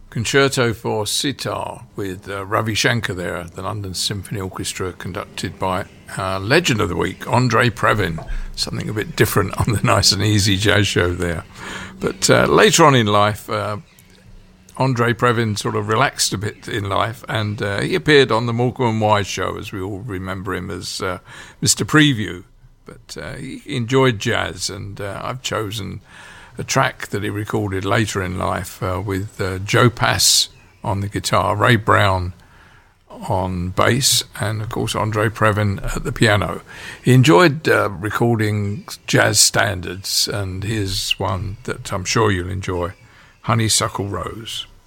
Concerto for Sitar with Ravi Shankar there, the London Symphony Orchestra, conducted by Legend of the Week, Andre Previn. Something a bit different on the Nice and Easy Jazz Show there. But later on in life, Andre Previn sort of relaxed a bit in life, and he appeared on the Morecambe and Wise show, as we all remember him as Mr. Preview. But he enjoyed jazz, and I've chosen a track that he recorded later in life with Joe Pass on the guitar, Ray Brown on bass, and of course Andre Previn at the piano. He enjoyed recording jazz standards, and here's one that I'm sure you'll enjoy, Honeysuckle Rose.